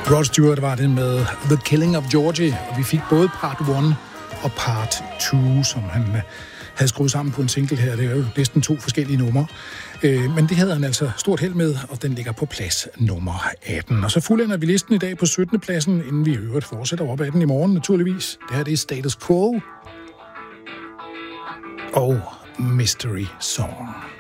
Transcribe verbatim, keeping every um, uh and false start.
Rod Stewart var det med The Killing of Georgie, og vi fik både part et og part to, som han havde skruet sammen på en single her. Det er jo næsten to forskellige numre. Men det havde han altså stort held med, og den ligger på plads nummer atten. Og så fuldender vi listen i dag på syttende pladsen, inden vi øvrigt fortsætter op ad den i morgen, naturligvis. Det her det er Status Quo og Mystery Song.